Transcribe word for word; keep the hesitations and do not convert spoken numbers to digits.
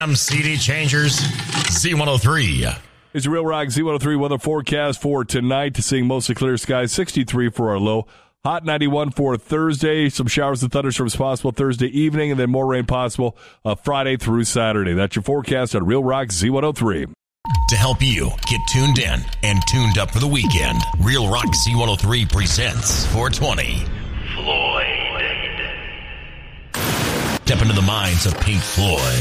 I'm C D Changers, Z one oh three. It's a Real Rock Z one oh three weather forecast for tonight. Seeing mostly clear skies, sixty-three for our low. Hot ninety-one for Thursday. Some showers and thunderstorms possible Thursday evening, and then more rain possible uh, Friday through Saturday. That's your forecast on Real Rock Z one oh three. To help you get tuned in and tuned up for the weekend, Real Rock Z one oh three presents four twenty. Floyd. Step into the minds of Pink Floyd.